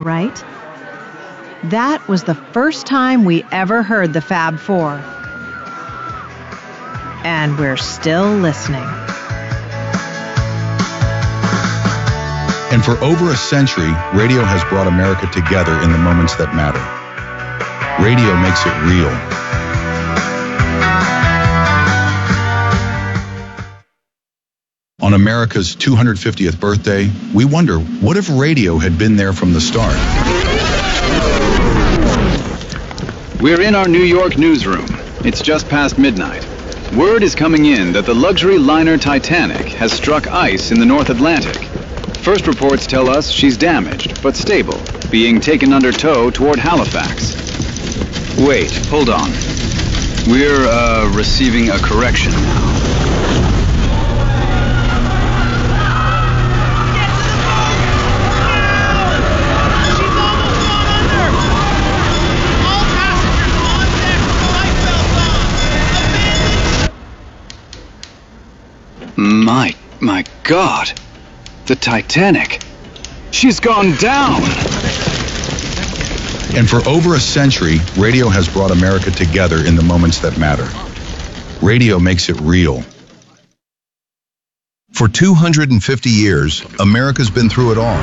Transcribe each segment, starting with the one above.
right? That was the first time we ever heard the Fab Four. And we're still listening. And for over a century, radio has brought America together in the moments that matter. Radio makes it real. On America's 250th birthday, we wonder, what if radio had been there from the start? We're in our New York newsroom. It's just past midnight. Word is coming in that the luxury liner Titanic has struck ice in the North Atlantic. First reports tell us she's damaged, but stable, being taken under tow toward Halifax. Wait, hold on. We're, receiving a correction now. My God, the Titanic, she's gone down. And for over a century, radio has brought America together in the moments that matter. Radio makes it real. For 250 years, America's been through it all.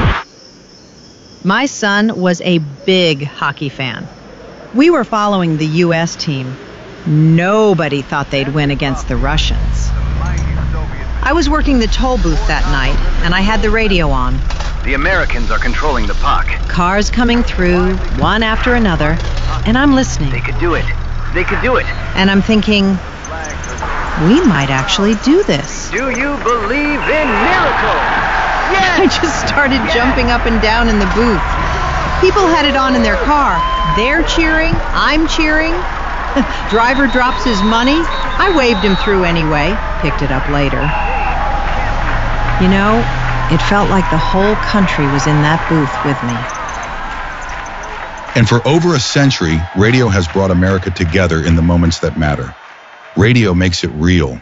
My son was a big hockey fan. We were following the U.S. team. Nobody thought they'd win against the Russians. I was working the toll booth that night, and I had the radio on. The Americans are controlling the puck. Cars coming through, one after another, and I'm listening. They could do it. They could do it. And I'm thinking, we might actually do this. Do you believe in miracles? Yes! I just started jumping up and down in the booth. People had it on in their car. They're cheering, I'm cheering. Driver drops his money. I waved him through anyway, picked it up later. You know, it felt like the whole country was in that booth with me. And for over a century, radio has brought America together in the moments that matter. Radio makes it real.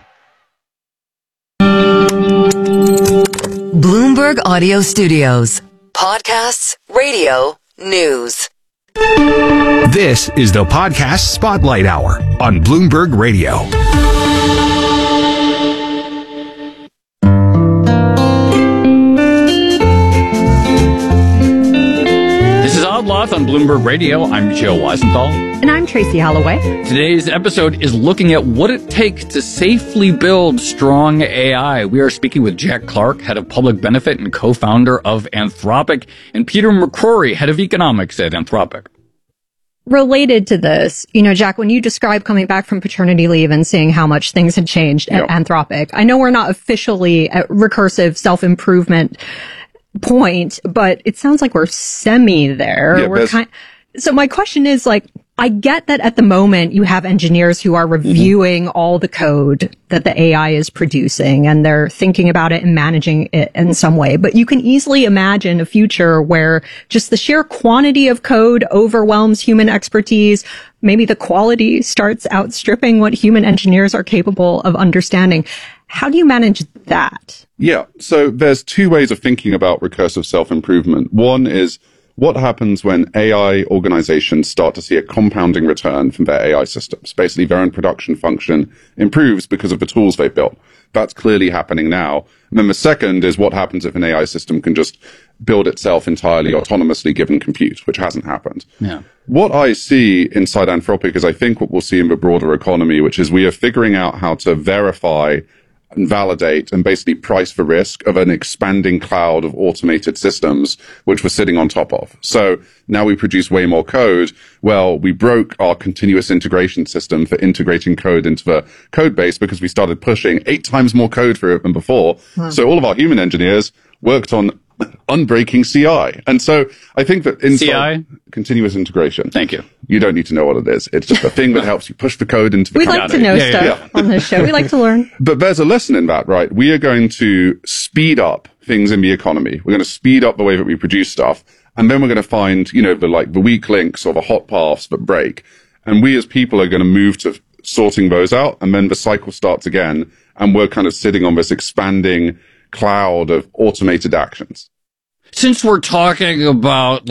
Bloomberg Audio Studios. Podcasts, radio, news. This is the Podcast Spotlight Hour on Bloomberg Radio. This is Odd Lots on Bloomberg Radio. I'm Joe Weisenthal. And I'm Tracy Holloway. Today's episode is looking at what it takes to safely build strong AI. We are speaking with Jack Clark, head of public benefit and co-founder of Anthropic, and Peter McCrory, head of economics at Anthropic. Related to this, you know, Jack, when you described coming back from paternity leave and seeing how much things had changed at Anthropic, I know we're not officially at recursive self-improvement point, but it sounds like we're semi there. Yeah, so my question is, like, I get that at the moment you have engineers who are reviewing all the code that the AI is producing and they're thinking about it and managing it in some way. But you can easily imagine a future where just the sheer quantity of code overwhelms human expertise. Maybe the quality starts outstripping what human engineers are capable of understanding. How do you manage that? Yeah. So there's two ways of thinking about recursive self-improvement. One is, what happens when AI organizations start to see a compounding return from their AI systems? Basically, their own production function improves because of the tools they've built. That's clearly happening now. And then the second is, what happens if an AI system can just build itself entirely autonomously given compute, which hasn't happened. Yeah. What I see inside Anthropic is, I think, what we'll see in the broader economy, which is we are figuring out how to verify and validate and basically price the risk of an expanding cloud of automated systems, which we're sitting on top of. So now we produce way more code. Well, we broke our continuous integration system for integrating code into the code base because we started pushing 8 times more code through it than before. So all of our human engineers worked on unbreaking CI. And so I think that inside CI? Continuous integration. Thank you. You don't need to know what it is. It's just a thing that helps you push the code into the We like to know stuff on this show. We like to learn. But there's a lesson in that, right? We are going to speed up things in the economy. We're going to speed up the way that we produce stuff. And then we're going to find, you know, the weak links or the hot paths that break. And we as people are going to move to sorting those out. And then the cycle starts again. And we're kind of sitting on this expanding cloud of automated actions. Since we're talking about